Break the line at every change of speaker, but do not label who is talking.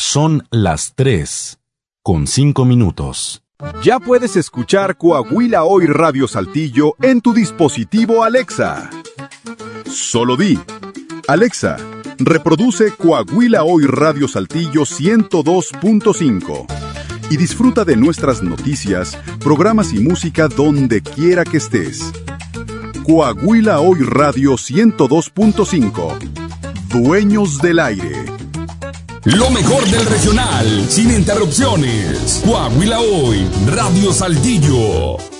Son las 3:05.
Ya puedes escuchar Coahuila Hoy Radio Saltillo en tu dispositivo Alexa. Solo di: Alexa, reproduce Coahuila Hoy Radio Saltillo 102.5 y disfruta de nuestras noticias, programas y música donde quiera que estés. Coahuila Hoy Radio 102.5. Dueños del aire.
Lo mejor del regional, sin interrupciones. Coahuila Hoy, Radio Saltillo.